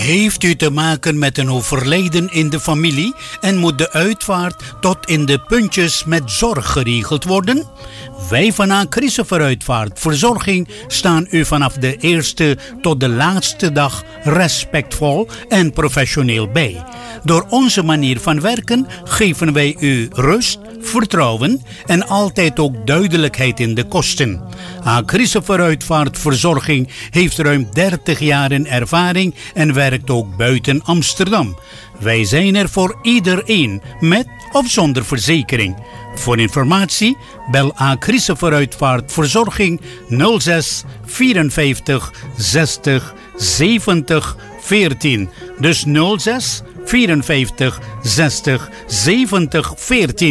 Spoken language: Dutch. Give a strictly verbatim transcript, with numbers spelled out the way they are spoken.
Heeft u te maken met een overlijden in de familie en moet de uitvaart tot in de puntjes met zorg geregeld worden? Wij van A. Christopher Uitvaart Verzorging staan u vanaf de eerste tot de laatste dag respectvol en professioneel bij. Door onze manier van werken geven wij u rust, vertrouwen en altijd ook duidelijkheid in de kosten. A. Christopher Uitvaart Verzorging heeft ruim dertig jaar ervaring en werkt ook buiten Amsterdam. Wij zijn er voor iedereen, met of zonder verzekering. Voor informatie bel A. Christopher Uitvaart Verzorging nul zes vierenvijftig zestig zeventig veertien. Dus nul zes vierenvijftig zestig zeventig veertien.